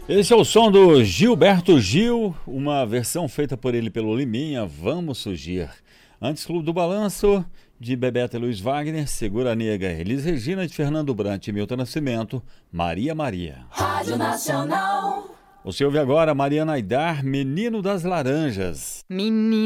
Esse é o som do Gilberto Gil, uma versão feita por ele pelo Liminha, Vamos Surgir. Antes, Clube do Balanço, de Bebeto e Luiz Wagner, Segura Nega, Elis Regina, de Fernando Brant e Milton Nascimento, Maria Maria. Rádio Nacional. Você ouve agora Mariana Aidar, Menino das Laranjas. Menino